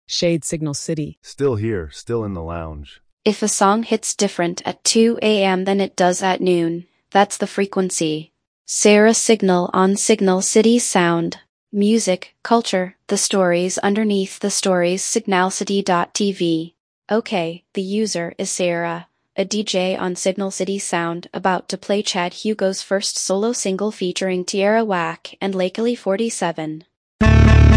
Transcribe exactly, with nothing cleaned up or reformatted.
Shade Signal City. Still here, still in the lounge. If a song hits different at two a m than it does at noon, that's the frequency. Sarah Signal on Signal City Sound. Music, culture, the stories underneath the stories. Signalcity dot t v. Okay, the user is Sarah, a D J on Signal City Sound, about to play Chad Hugo's first solo single featuring Tierra Whack and Lakely forty-seven.